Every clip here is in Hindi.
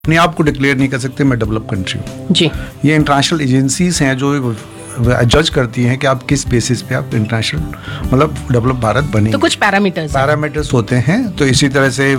अपने आप को डिक्लेयर नहीं कर सकते मैं डेवलप कंट्री हूँ जी। ये इंटरनेशनल एजेंसीज हैं जो जज करती हैं कि आप किस बेसिस पे आप इंटरनेशनल मतलब डेवलप भारत बने। तो कुछ पैरामीटर्स होते हैं। तो इसी तरह से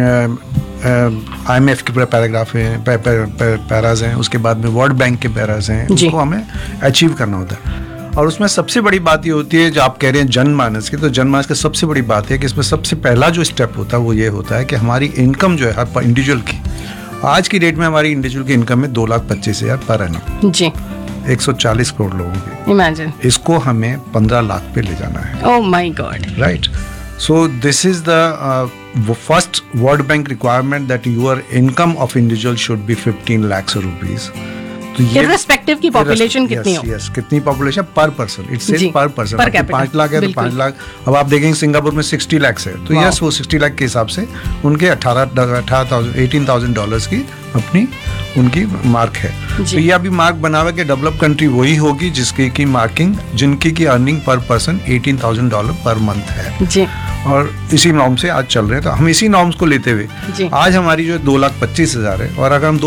IMF के पैराग्राफ हैं, पैराज हैं, उसके बाद में वर्ल्ड बैंक के पैराज हैं, उसको हमें अचीव करना होता है। और उसमें सबसे बड़ी बात ये होती है जो आप कह रहे हैं जनमानस की, तो जनमानस की सबसे बड़ी बात है कि इसमें सबसे पहला जो स्टेप होता है वो ये होता है कि हमारी इनकम जो है हर इंडिविजुअल की, आज की डेट में हमारी इंडिविजुअल की इनकम है 2,25,000 पर एनम जी, 140 करोड़ लोगों की। इमेजिन, इसको हमें 15 लाख पे ले जाना है। Oh my God, right. So this is the first world bank requirement that your income of individual should be 15 lakh rupees. तो इर्रेस्पेक्टिव की पॉपुलेशन कितनी हो, कितनी पॉपुलेशन पर पर्सन, इट्स पर पर्सन। 5 लाख है तो 5 लाख। अब आप देखेंगे सिंगापुर में 60 लाख है, तो यस वो 60 लाख के हिसाब से उनके $18,000 की अपनी उनकी मार्क है। तो ये अभी मार्क बना हुआ कि डेवलप कंट्री वही होगी जिसकी की मार्किंग, जिनकी की earning per person $18,000 per month है जी। और इसी नॉर्म से आज चल रहे हैं। तो हम इसी नॉर्म्स को लेते हुए आज हमारी जो 2,25,000 है, और अगर हम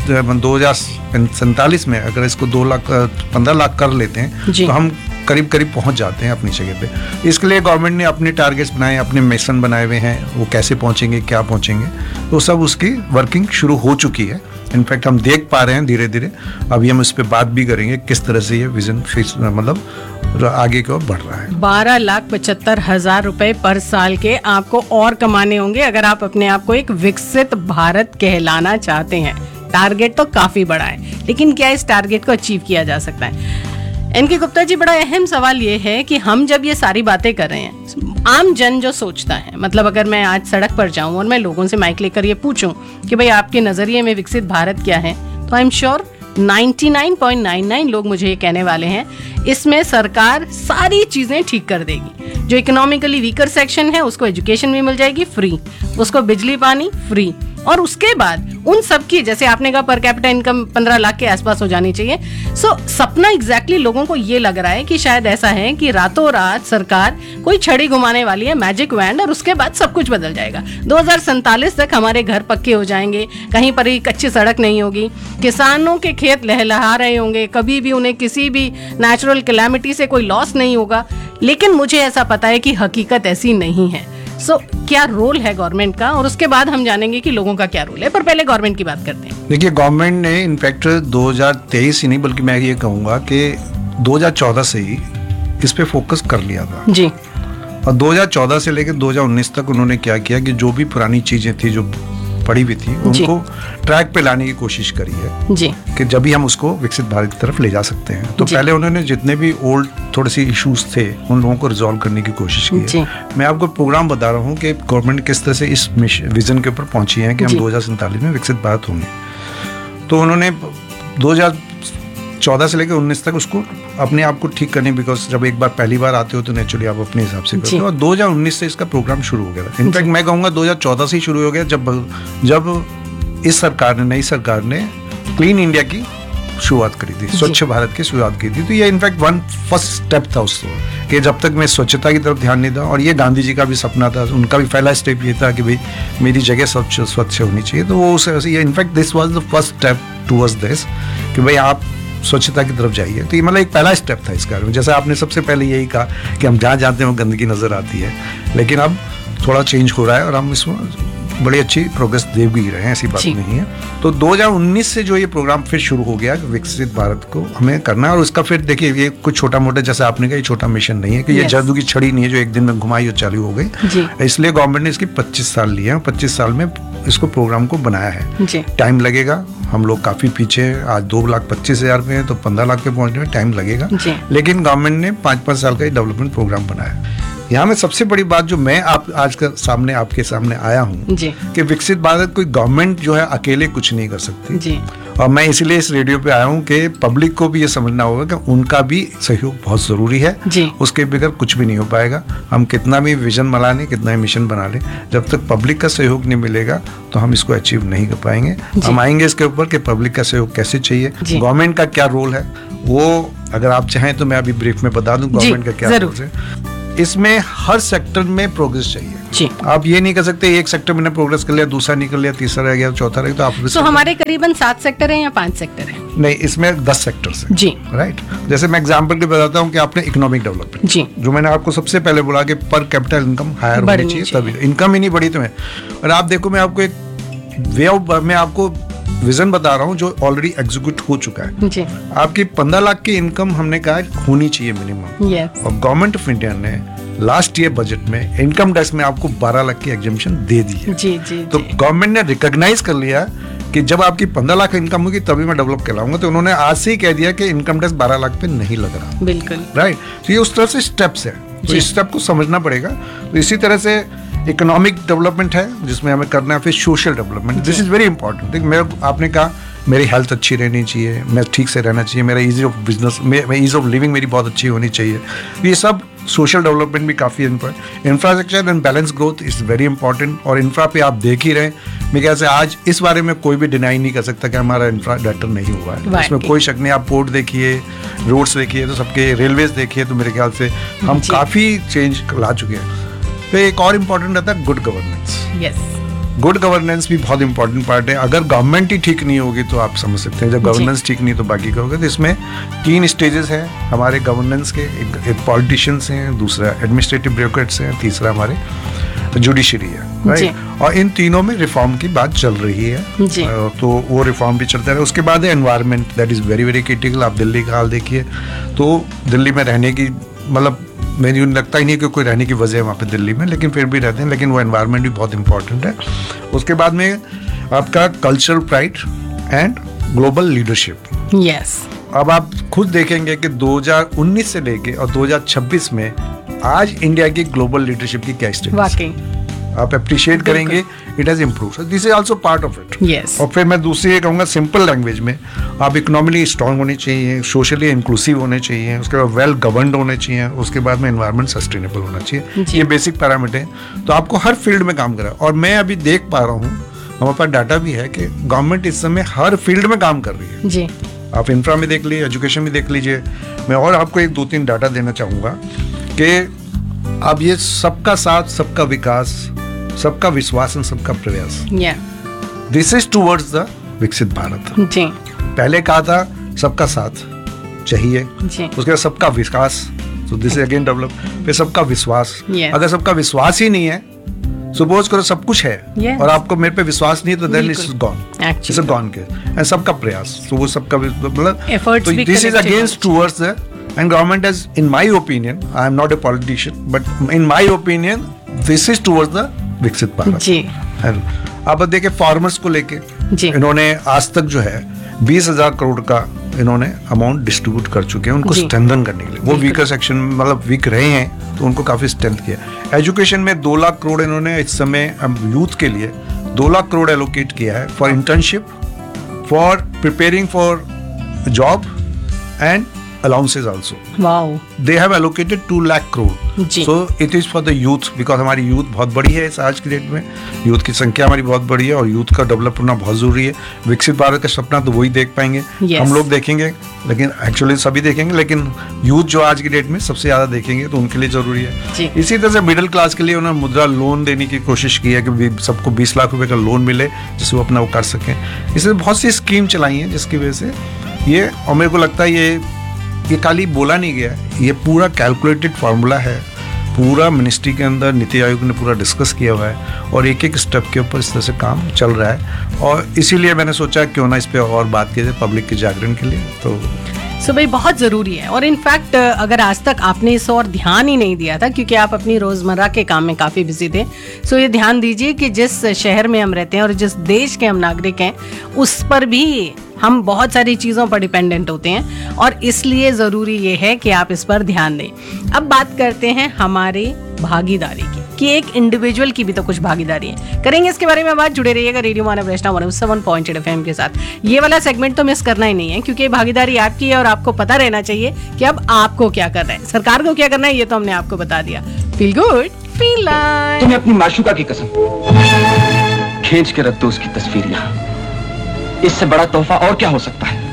2047 में अगर इसको 15 लाख कर लेते हैं तो हम करीब करीब पहुंच जाते हैं अपनी जगह पे। इसके लिए गवर्नमेंट ने अपने टारगेट्स बनाए, अपने मिशन बनाए हुए हैं, वो कैसे पहुंचेंगे, क्या पहुंचेंगे, तो सब उसकी वर्किंग शुरू हो चुकी है। इनफैक्ट हम देख पा रहे हैं धीरे धीरे, अभी हम इस पे बात भी करेंगे किस तरह से ये विजन मतलब आगे की ओर बढ़ रहा है। 12,75,000 रुपए पर साल के आपको और कमाने होंगे अगर आप अपने आप को एक विकसित भारत कहलाना चाहते हैं। टारगेट तो काफी बड़ा है, लेकिन क्या इस टारगेट को अचीव किया जा सकता है? एनके गुप्ता जी, बड़ा अहम सवाल ये है कि हम जब ये सारी बातें कर रहे हैं, आम जन जो सोचता है, मतलब अगर मैं आज सड़क पर जाऊं और मैं लोगों से माइक लेकर ये पूछूं कि भाई आपके नजरिए में विकसित भारत क्या है, तो आई एम श्योर 99.99 लोग मुझे ये कहने वाले हैं इसमें सरकार सारी चीजें ठीक कर देगी। जो इकोनॉमिकली वीकर सेक्शन है उसको एजुकेशन भी मिल जाएगी फ्री, उसको बिजली पानी फ्री, और उसके बाद उन सब की, जैसे आपने कहा, पर कैपिटा इनकम 15 लाख के आसपास हो जानी चाहिए। सपना एग्जैक्टली लोगों को ये लग रहा है कि शायद ऐसा है कि रातों रात सरकार कोई छड़ी घुमाने वाली है, मैजिक वैंड, और उसके बाद सब कुछ बदल जाएगा। 2047 तक हमारे घर पक्के हो जाएंगे, कहीं पर ही कच्ची सड़क नहीं होगी, किसानों के खेत लहलहा रहे होंगे, कभी भी उन्हें किसी भी नेचुरल कैलामिटी से कोई लॉस नहीं होगा। लेकिन मुझे ऐसा पता है कि हकीकत ऐसी नहीं है। क्या रोल है गवर्नमेंट का, और उसके बाद हम जानेंगे कि लोगों का क्या रोल है। पर पहले गवर्नमेंट की बात करते हैं। देखिए, गवर्नमेंट ने इनफैक्ट 2023 ही नहीं बल्कि मैं ये कहूँगा कि 2014 से ही इस पे फोकस कर लिया था जी। और 2014 से लेकर 2019 तक उन्होंने क्या किया कि जो भी पुरानी चीजें थी जो पड़ी हुई थी उनको ट्रैक पे लाने की कोशिश करी है जी, कि जब भी हम उसको विकसित भारत की तरफ ले जा सकते हैं। तो पहले उन्होंने जितने भी ओल्ड थोड़े से इश्यूज थे उन लोगों को रिजॉल्व करने की कोशिश की है। मैं आपको प्रोग्राम बता रहा हूँ कि गवर्नमेंट किस तरह से इस विजन के ऊपर पहुंची है कि हम 2047 में विकसित भारत होंगे। तो उन्होंने 2014 से लेकर 19 तक उसको अपने आप को ठीक करने, बिकॉज जब एक बार पहली बार आते हो तो नेचुरली आप अपने हिसाब से करते हो। और 2019 से इसका प्रोग्राम शुरू हो गया था। इनफैक्ट मैं कहूँगा 2014 से ही शुरू हो गया, जब इस सरकार ने, नई सरकार ने क्लीन इंडिया की शुरुआत करी थी, स्वच्छ भारत की शुरुआत की थी। तो ये इनफैक्ट फर्स्ट स्टेप था उसको, कि जब तक मैं स्वच्छता की तरफ ध्यान नहीं था, और ये गांधी जी का भी सपना था, उनका भी पहला स्टेप ये था कि भाई मेरी जगह स्वच्छ होनी चाहिए। तो वो in fact this was the first step towards this, कि भाई आप स्वच्छता की तरफ जाइए। तो ये मतलब एक पहला स्टेप था इस कार्य में। जैसे आपने सबसे पहले यही कहा कि हम जहाँ जाते हैं वो गंदगी नजर आती है, लेकिन अब थोड़ा चेंज हो रहा है और हम इसमें बड़ी अच्छी प्रोग्रेस दे भी रहे हैं, ऐसी बात नहीं है। तो 2019 से जो ये प्रोग्राम फिर शुरू हो गया, विकसित भारत को हमें करना है। और उसका फिर देखिए, ये कुछ छोटा मोटा, जैसे आपने कहा, ये छोटा मिशन नहीं है कि ये जादू की छड़ी नहीं है जो एक दिन में घुमाई और चालू हो गई। इसलिए गवर्नमेंट ने इसकी 25 साल लिए हैं, 25 साल में इसको प्रोग्राम को बनाया है। टाइम लगेगा, हम लोग काफी पीछे हैं, आज 2,25,000 पे है, तो 15 लाख पे पहुंचने में टाइम लगेगा। लेकिन गवर्नमेंट ने 5-5 साल का डेवलपमेंट प्रोग्राम बनाया। यहाँ में सबसे बड़ी बात जो मैं आज का आपके सामने आया हूँ कि विकसित भारत कोई गवर्नमेंट जो है अकेले कुछ नहीं कर सकती जी। और मैं इसलिए इस रेडियो पे आया हूँ कि पब्लिक को भी ये समझना होगा कि उनका भी सहयोग बहुत जरूरी है जी। उसके बगैर कुछ भी नहीं हो पाएगा। हम कितना भी विजन बना लें, कितना भी मिशन बना लें, जब तक पब्लिक का सहयोग नहीं मिलेगा तो हम इसको अचीव नहीं कर पाएंगे। हम आएंगे इसके ऊपर कि पब्लिक का सहयोग कैसे चाहिए, गवर्नमेंट का क्या रोल है, वो अगर आप चाहें तो मैं अभी ब्रीफ में बता दूं गवर्नमेंट का क्या रोल है। इसमें हर सेक्टर में प्रोग्रेस चाहिए जी। आप ये नहीं कर सकते एक सेक्टर में प्रोग्रेस कर लिया, दूसरा नहीं कर लिया, तीसरा रह गया, चौथा रह गया, तो आप तो हमारे करीबन 7 सेक्टर हैं या 5 सेक्टर हैं? नहीं, इसमें 10 सेक्टर्स हैं। जी। राइट। जैसे मैं एग्जांपल के बताता हूँ कि आपने इकोनॉमिक डेवलपमेंट, जी, जो मैंने आपको सबसे पहले बोला कि पर कैपिटल इनकम हायर होनी चाहिए, तभी इनकम ही नहीं बढ़ी तुम्हें। और आप देखो, मैं आपको एक वे ऑफ, मैं आपको विजन बता रहा हूँ जो ऑलरेडी एग्जीक्यूट हो चुका है। जी। आपकी 15 लाख की इनकम हमने कहा होनी चाहिए मिनिमम। यस। और गवर्नमेंट ऑफ इंडिया ने लास्ट ईयर बजट में इनकम टैक्स में आपको 12 लाख की एग्जेम्पशन दे दी है। जी जी। तो गवर्नमेंट ने रिकॉग्नाइज कर लिया कि जब आपकी 15 लाख इनकम होगी तभी मैं डेवलप कहलाऊंगा। तो उन्होंने आज से ही कह दिया कि इनकम टैक्स 12 लाख पे नहीं लग रहा। बिल्कुल राइट। तो ये उस तरह से स्टेप्स है, तो इस स्टेप को समझना पड़ेगा। तो इसी तरह से इकोनॉमिक डेवलपमेंट है जिसमें हमें करना है, फिर social development, this is very important. मेरे आपने कहा मेरी हेल्थ अच्छी रहनी चाहिए, मैं ठीक से रहना चाहिए, मेरा easy of business, ease of living मेरी बहुत अच्छी होनी चाहिए। ये सब सोशल डेवलपमेंट भी काफ़ी infrastructure and balance growth is very important. और इंफ्रा पे आप देख ही रहे, मेरे ख्याल से आज इस बारे में कोई भी डिनाई नहीं कर सकता कि हमारा इंफ्रा बेटर नहीं हुआ है, इसमें कोई शक नहीं। आप पोर्ट देखिए, रोड्स देखिए, तो सबके रेलवेज देखिए, तो मेरे ख्याल से हम काफ़ी चेंज ला चुके हैं। तो एक और इम्पॉर्टेंट रहता है good governance. Yes. Good governance भी बहुत इंपॉर्टेंट पार्ट है। अगर गवर्नमेंट ही ठीक नहीं होगी तो आप समझ सकते हैं, जब गवर्नेंस ठीक नहीं तो बाकी का होगा। तो इसमें 3 स्टेजेस हैं हमारे गवर्नेंस के, एक पॉलिटिशियंस हैं, दूसरा एडमिनिस्ट्रेटिव ब्यूरोक्रेट्स हैं, तीसरा हमारे जुडिशरी है। राइट। और इन तीनों में रिफॉर्म की बात चल रही है, तो वो रिफॉर्म भी चलता है। उसके बाद है environment, that is very very critical. आप दिल्ली का हाल देखिए, तो दिल्ली में रहने की मतलब मुझे लगता ही नहीं कि कोई रहने की वजह है वहाँ पे दिल्ली में, लेकिन फिर भी रहते हैं। लेकिन वो एनवायरनमेंट भी बहुत इंपॉर्टेंट है। उसके बाद में आपका cultural pride and global leadership. Yes. अब आप खुद देखेंगे कि 2019 से लेके और 2026 में आज इंडिया की ग्लोबल लीडरशिप की क्या स्टेटस, वाकई आप अप्रिशिएट करेंगे, it has improved. This is also part of it. Yes. और फिर मैं दूसरी ये कहूँगा सिंपल लैंग्वेज में, आप इकोनॉमिकली स्ट्रांग होने चाहिए, सोशली इंक्लूसिव होने चाहिए, उसके बाद वेल गवर्नड होने चाहिए, उसके बाद में एनवायरनमेंट सस्टेनेबल होना चाहिए। ये बेसिक पैरामीटर है। तो आपको हर फील्ड में काम करा। और मैं अभी देख पा रहा हूँ, हमारे पास डाटा भी है कि गवर्नमेंट इस समय हर फील्ड में काम कर रही है। जी। आप इंफ्रा में देख लीजिए, एजुकेशन में देख लीजिए। मैं और आपको 1-2-3 डाटा देना चाहूँगा कि अब ये सबका साथ, सबका विकास, सबका विश्वास और सबका प्रयास, दिस इज टूवर्ड्स द विकसित भारत। जी। पहले कहा था सबका साथ चाहिए, उसके बाद सबका विकास, तो दिस इज अगेन डेवलप, फिर सबका विश्वास। अगर सबका विश्वास ही नहीं है, सपोज करो सब कुछ है और आपको मेरे पे विश्वास नहीं है, तो then it's gone, it's gone के। एंड सबका प्रयास, तो वो सबका मतलब, तो this is against towards the, and government has, in my opinion, I am not a politician, but in my opinion, this is towards the विकसित भारत। जी। अब देखिए फार्मर्स को लेके इन्होंने आज तक जो है 20,000 करोड़ का इन्होंने अमाउंट डिस्ट्रीब्यूट कर चुके हैं उनको स्ट्रेंथन करने के लिए। वो वीकर सेक्शन मतलब वीक रहे हैं, तो उनको काफी स्ट्रेंथ किया। एजुकेशन में 2 लाख करोड़ इन्होंने इस समय यूथ के लिए 2 लाख करोड़ एलोकेट किया है for internship, for preparing for job and allowances also. Wow. They have allocated 2 lakh crore. So it is for the youth, because हमारी यूथ बहुत बड़ी है इस आज की डेट में, यूथ की संख्या हमारी बहुत बड़ी है और यूथ का डेवलप होना बहुत जरूरी है। विकसित भारत का सपना तो वही देख पाएंगे, हम लोग देखेंगे, लेकिन एक्चुअली सभी देखेंगे, लेकिन यूथ जो आज की डेट में सबसे ज्यादा देखेंगे, तो उनके लिए जरूरी है। इसी तरह से मिडिल क्लास के लिए उन्होंने मुद्रा लोन देने की कोशिश की है कि सबको 20 लाख रुपए का लोन मिले जिससे वो अपना वो कर सकें। इसलिए बहुत सी स्कीम चलाई है जिसकी वजह से ये, और मेरे को लगता है ये खाली बोला नहीं गया, ये पूरा कैलकुलेटेड फार्मूला है, पूरा मिनिस्ट्री के अंदर नीति आयोग ने पूरा डिस्कस किया हुआ है और एक एक स्टेप के ऊपर इस तरह से काम चल रहा है। और इसीलिए मैंने सोचा क्यों ना इस पे और बात की जाए पब्लिक के जागरण के लिए। तो भाई बहुत ज़रूरी है। और इनफैक्ट अगर आज तक आपने इस और ध्यान ही नहीं दिया था क्योंकि आप अपनी रोज़मर्रा के काम में काफ़ी बिजी थे, सो ये ध्यान दीजिए कि जिस शहर में हम रहते हैं और जिस देश के हम नागरिक हैं, उस पर भी हम बहुत सारी चीज़ों पर डिपेंडेंट होते हैं और इसलिए ज़रूरी ये है कि आप इस पर ध्यान दें। अब बात करते हैं हमारे भागीदारी की, कि एक इंडिविजुअल की भी तो कुछ भागीदारी है। करेंगे इसके बारे में बात, जुड़े रहिएगा रेडियो मानव वैष्णव 107.8 FM के साथ। ये वाला सेगमेंट तो मिस करना ही नहीं है क्योंकि भागीदारी आपकी है और आपको पता रहना चाहिए कि अब आपको क्या करना है, सरकार को क्या करना है, ये तो हमने आपको बता दिया। Feel good, feel like. तुम्हें अपनी माशूका की कसम, खींच के रख दो उसकी तस्वीर यहाँ। इससे बड़ा तोहफा और क्या हो सकता है?